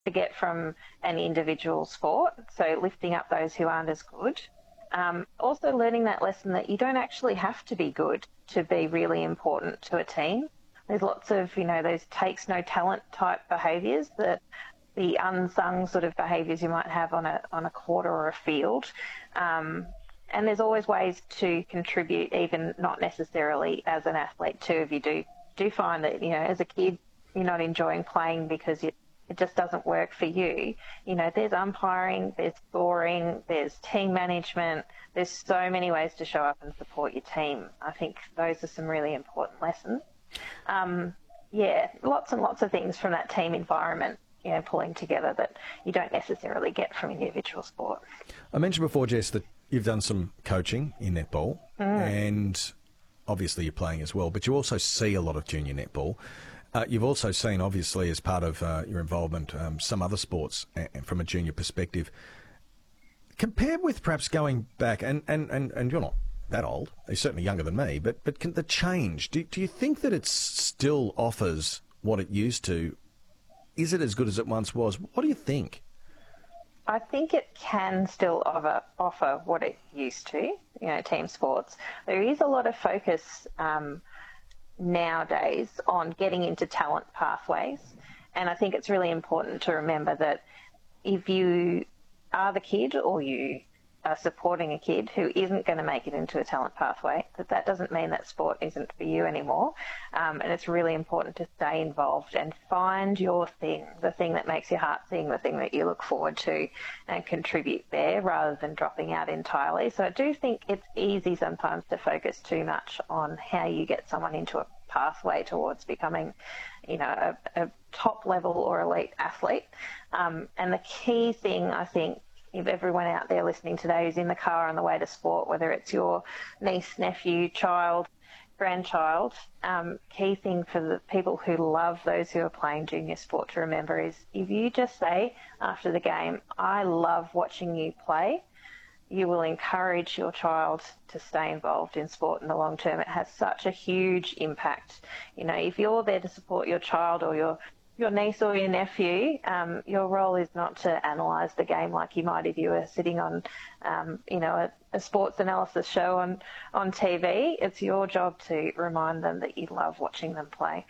to get from an individual sport, so lifting up those who aren't as good. Also learning that lesson that you don't actually have to be good to be really important to a team. There's lots of, those takes no talent type behaviours, that the unsung sort of behaviours you might have on a court or a field. And there's always ways to contribute, even not necessarily as an athlete too. If you do find that, as a kid, you're not enjoying playing because it just doesn't work for you, there's umpiring, there's scoring, there's team management, there's so many ways to show up and support your team. I think those are some really important lessons. Lots and lots of things from that team environment, pulling together that you don't necessarily get from individual sport. I mentioned before, Jess, that you've done some coaching in netball and obviously you're playing as well, but you also see a lot of junior netball. You've also seen, obviously, as part of your involvement, some other sports from a junior perspective. Compared with perhaps going back, and you're not that old, you're certainly younger than me, but can the change, do you think that it still offers what it used to? Is it as good as it once was? What do you think? I think it can still offer what it used to, team sports. There is a lot of focus nowadays on getting into talent pathways. And I think it's really important to remember that if you are the kid or you are supporting a kid who isn't going to make it into a talent pathway, that doesn't mean that sport isn't for you anymore. And it's really important to stay involved and find your thing, the thing that makes your heart sing, the thing that you look forward to, and contribute there rather than dropping out entirely. So I do think it's easy sometimes to focus too much on how you get someone into a pathway towards becoming, a top level or elite athlete. And the key thing, I think, if everyone out there listening today who's in the car on the way to sport, whether it's your niece, nephew, child, grandchild, key thing for the people who love those who are playing junior sport to remember is if you just say after the game, I love watching you play, you will encourage your child to stay involved in sport in the long term. It has such a huge impact. If you're there to support your child or your niece or your nephew, your role is not to analyse the game like you might if you were sitting on, a sports analysis show on TV. It's your job to remind them that you love watching them play.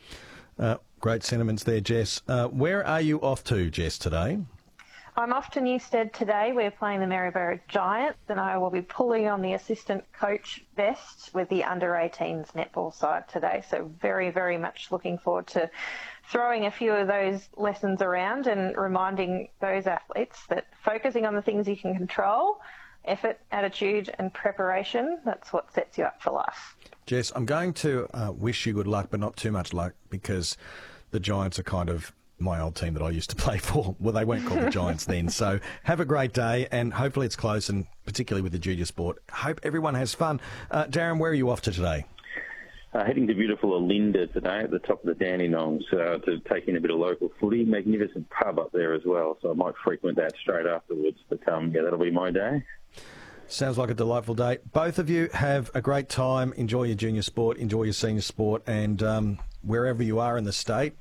Great sentiments there, Jess. Where are you off to, Jess, today? I'm off to Newstead today. We're playing the Maryborough Giants, and I will be pulling on the assistant coach vest with the under-18s netball side today. So very, very much looking forward to throwing a few of those lessons around and reminding those athletes that focusing on the things you can control, effort, attitude and preparation, that's what sets you up for life. Jess, I'm going to wish you good luck, but not too much luck, because the Giants are kind of my old team that I used to play for. Well, they weren't called the Giants then. So have a great day, and hopefully it's close, and particularly with the junior sport. Hope everyone has fun. Darren, where are you off to today? Heading to beautiful Olinda today at the top of the Dandenongs to take in a bit of local footy. Magnificent pub up there as well, so I might frequent that straight afterwards. But that'll be my day. Sounds like a delightful day. Both of you have a great time. Enjoy your junior sport, enjoy your senior sport, and wherever you are in the state,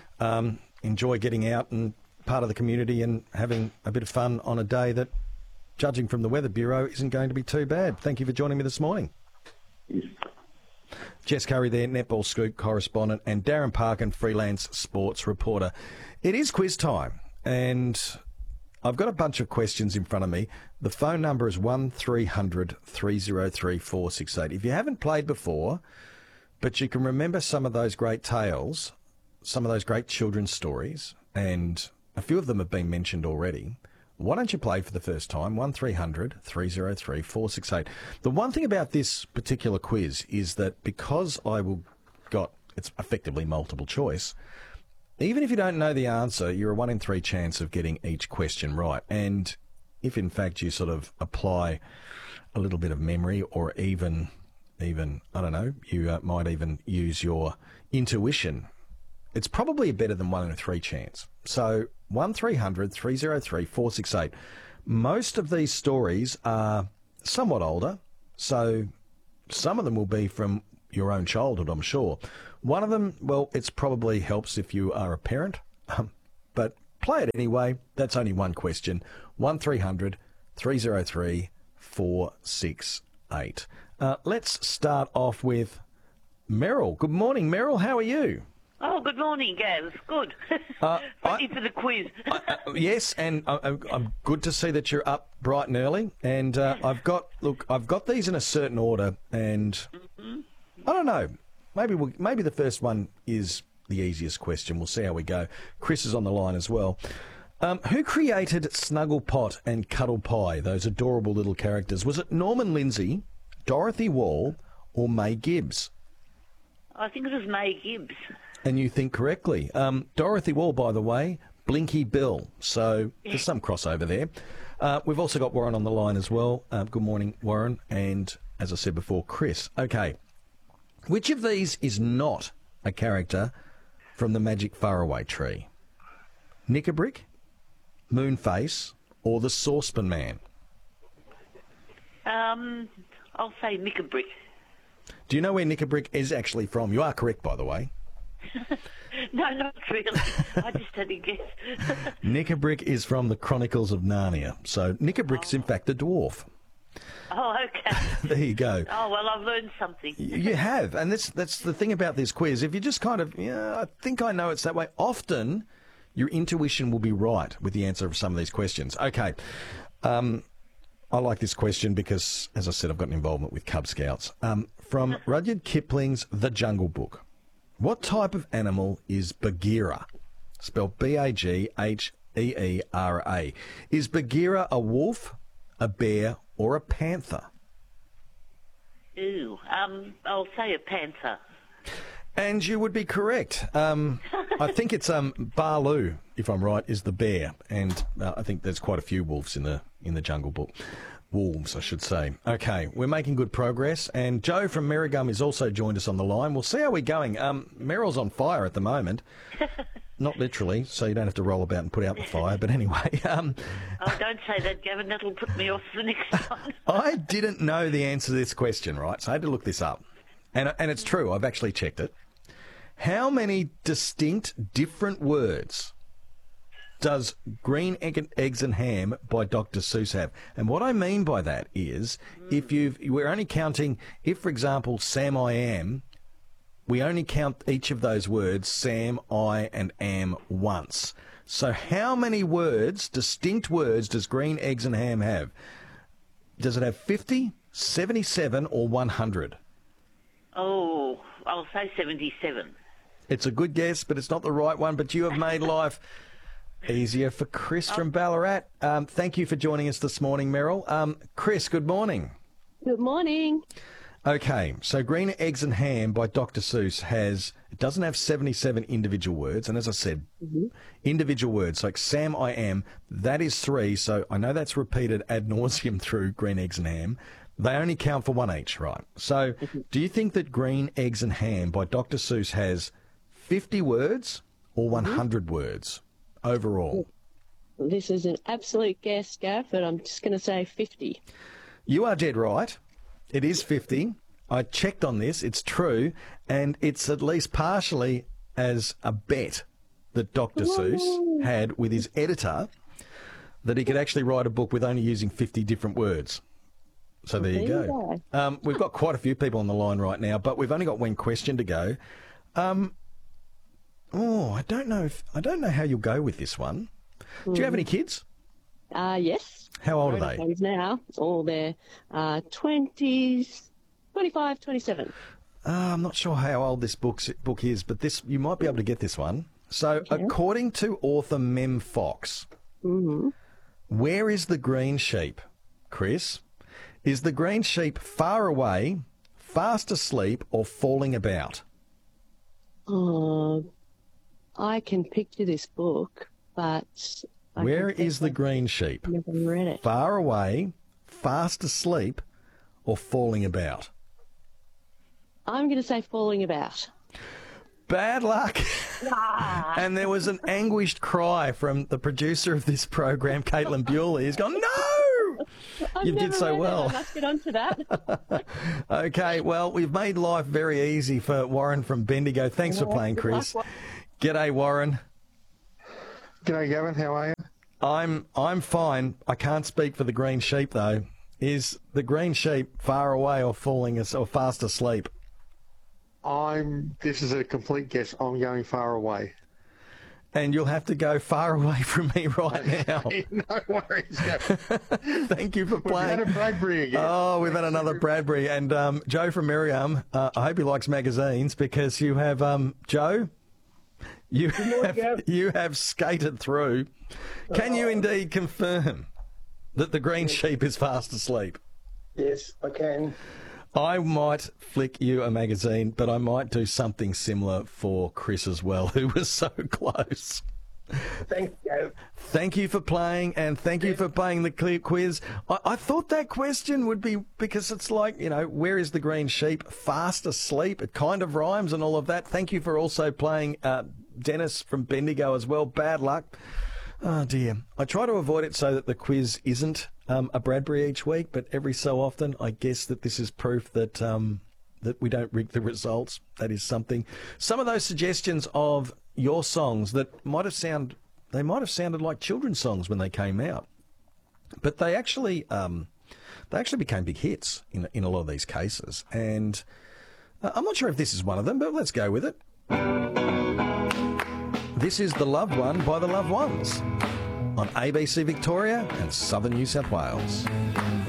enjoy getting out and part of the community and having a bit of fun on a day that, judging from the Weather Bureau, isn't going to be too bad. Thank you for joining me this morning. Yes. Jess Curry there, Netball Scoop correspondent, and Darren Parkin, freelance sports reporter. It is quiz time, and I've got a bunch of questions in front of me. The phone number is 1300 303 468. If you haven't played before, but you can remember some of those great tales, some of those great children's stories, and a few of them have been mentioned already, why don't you play for the first time? 1300 303 468. The one thing about this particular quiz is that because it's effectively multiple choice, even if you don't know the answer, you're a 1 in 3 chance of getting each question right. And if in fact you sort of apply a little bit of memory, or even I don't know, you might even use your intuition, it's probably better than 1 in 3 chance. So 1300 303 468. Most of these stories are somewhat older, so some of them will be from your own childhood, I'm sure. One of them, well, it's probably helps if you are a parent, but play it anyway. That's only one question. 1300 303 468. Let's start off with Meryl. Good morning, Meryl. How are you? Oh, good morning, Gaz. Good. Ready for the quiz. Yes, and I'm good to see that you're up bright and early. And I've got these in a certain order, and I don't know. Maybe the first one is the easiest question. We'll see how we go. Chris is on the line as well. Who created Snugglepot and Cuddle Pie, those adorable little characters? Was it Norman Lindsay, Dorothy Wall, or May Gibbs? I think it was May Gibbs. And you think correctly. Dorothy Wall, by the way, Blinky Bill. So there's some crossover there. We've also got Warren on the line as well. Good morning, Warren. And as I said before, Chris. Okay. Which of these is not a character from the Magic Faraway Tree? Nickabrick, Moonface, or the Saucepan Man? I'll say Nickabrick. Do you know where Nickabrick is actually from? You are correct, by the way. No, not really. I just had to guess. Nickabrick is from the Chronicles of Narnia. So Nickabrick's in fact a dwarf. Oh, okay. There you go. Oh, well, I've learned something. You have, and that's the thing about this quiz. If you just kind of, I think I know it's that way, often your intuition will be right with the answer of some of these questions. Okay. I like this question because, as I said, I've got an involvement with Cub Scouts. From Rudyard Kipling's The Jungle Book, what type of animal is Bagheera? Spelled Bagheera. Is Bagheera a wolf, a bear, or a panther? Ooh, I'll say a panther. And you would be correct. I think it's Baloo, if I'm right, is the bear, and I think there's quite a few wolves in the Jungle Book. Wolves, I should say. Okay, we're making good progress, and Joe from Merrigum has also joined us on the line. We'll see how we're going. Meryl's on fire at the moment. Not literally, so you don't have to roll about and put out the fire, but anyway. Oh, don't say that, Gavin. That'll put me off the next time. I didn't know the answer to this question, right? So I had to look this up. And it's true, I've actually checked it. How many distinct different words does Green Eggs and Ham by Dr. Seuss have? And what I mean by that is, we're only counting, if, for example, Sam I Am, we only count each of those words, Sam, I, and Am, once. So how many words, distinct words, does Green Eggs and Ham have? Does it have 50, 77, or 100? Oh, I'll say 77. It's a good guess, but it's not the right one. But you have made life easier for Chris from Ballarat. Thank you for joining us this morning, Meryl. Chris, good morning. Good morning. Okay, so Green Eggs and Ham by Dr. Seuss it doesn't have 77 individual words. And as I said, individual words like Sam, I Am, that is 3. So I know that's repeated ad nauseum through Green Eggs and Ham. They only count for 1 each, right? So do you think that Green Eggs and Ham by Dr. Seuss has 50 words or 100 words overall? This is an absolute guess, Gav, but I'm just going to say 50. You are dead right. It is 50. I checked on this. It's true. And it's at least partially as a bet that Dr. Seuss had with his editor that he could actually write a book with only using 50 different words. So there you go. We've got quite a few people on the line right now, but we've only got one question to go. I don't know how you'll go with this one. Do you have any kids? Yes. How old are they? Now, all their 20s, 25, 27. I'm not sure how old this book is, but you might be able to get this one. So, according to author Mem Fox, where is the green sheep, Chris? Is the green sheep far away, fast asleep, or falling about? I can picture this book, but... Where is the green sheep? Never read it. Far away, fast asleep, or falling about? I'm going to say falling about. Bad luck. And there was an anguished cry from the producer of this program, Caitlin Bewley, who's gone, no! You did so well. I must get onto that. Okay, well, we've made life very easy for Warren from Bendigo. Thanks for playing, Chris. G'day, Warren. G'day, Gavin. How are you? I'm fine. I can't speak for the green sheep though. Is the green sheep far away or or fast asleep? This is a complete guess. I'm going far away. And you'll have to go far away from me right now. No worries, Gavin. Thank you for playing. We've had a Bradbury again. Oh, we've had another Bradbury. And Joe from Miriam, I hope he likes magazines because you have, Joe, you have skated through. Can you indeed confirm that the green sheep is fast asleep? Yes, I can. I might flick you a magazine, but I might do something similar for Chris as well, who was so close. Thanks, Gav. Thank you for playing, and thank you for playing the clear quiz. I thought that question would be, because it's like, where is the green sheep? Fast asleep. It kind of rhymes and all of that. Thank you for also playing Dennis from Bendigo as well. Bad luck. Oh, dear. I try to avoid it so that the quiz isn't a Bradbury each week, but every so often I guess that this is proof that that we don't rig the results. That is something. Some of those suggestions of your songs that might have sounded like children's songs when they came out, but they actually became big hits in a lot of these cases. And I'm not sure if this is one of them, but let's go with it. This is The Loved One by The Loved Ones on ABC Victoria and Southern New South Wales.